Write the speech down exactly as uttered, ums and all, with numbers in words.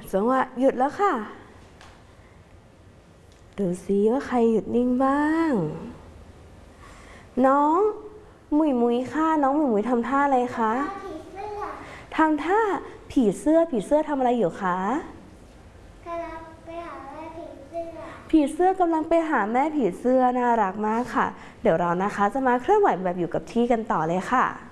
จังหวะหยุดแล้วค่ะดูซิว่าใครหยุดนิ่งบ้างน้องหมุยหมุยค่ะน้องหมุยหมุยทำท่าอะไรคะทำท่าผีเสื้อผีเสื้อทำอะไรอยู่คะกำลังไปหาแม่ผีเสื้อผีเสื้อกำลังไปหาแม่ผีเสื้อน่ารักมากค่ะเดี๋ยวเรานะคะจะมาเคลื่อนไหวแบบอยู่กับที่กันต่อเลยค่ะ